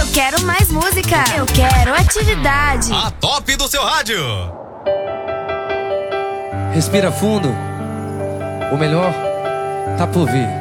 quero mais música. Eu quero atividade. A top do seu rádio. Respira fundo. O melhor tá por vir.